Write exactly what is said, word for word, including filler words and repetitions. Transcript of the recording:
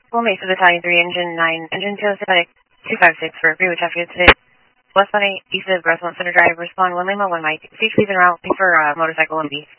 Full Mesa Battalion three, Engine nine, Engine two oh six, two five six for Greenwich traffic today. Westbound eight, east of Gressmont Center Drive, respond one Lima, one Mike. C H P's en route, for uh, motorcycle and B.